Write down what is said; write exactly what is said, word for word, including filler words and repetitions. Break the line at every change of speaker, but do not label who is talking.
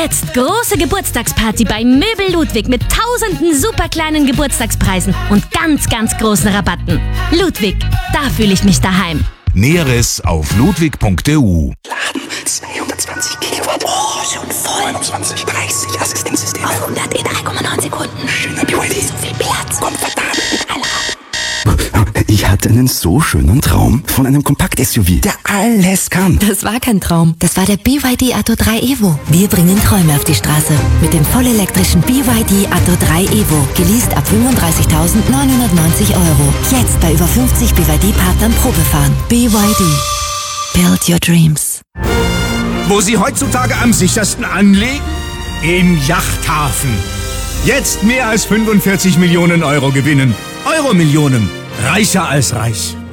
Jetzt große Geburtstagsparty bei Möbel Ludwig mit tausenden super kleinen Geburtstagspreisen und ganz, ganz großen Rabatten. Ludwig, da fühle ich mich daheim.
Näheres auf ludwig punkt e u.
Laden zweihundertzwanzig Kilowatt. Oh, schon voll. neunundzwanzig, dreißig Assistenzsysteme. Auf hundert in drei Komma neun Sekunden. Schöner B Y D. So viel Platz. Komfortabel.
Ich hatte einen so schönen Traum von einem Kompakt-S U V, der alles kann.
Das war kein Traum. Das war der B Y D Atto drei Evo. Wir bringen Träume auf die Straße. Mit dem vollelektrischen B Y D Atto drei Evo. Geleast ab fünfunddreißigtausendneunhundertneunzig Euro. Jetzt bei über fünfzig B Y D-Partnern Probefahren. B Y D. Build your dreams.
Wo Sie heutzutage am sichersten anlegen? Im Yachthafen. Jetzt mehr als fünfundvierzig Millionen Euro gewinnen. Euro-Millionen. Reicher als reich.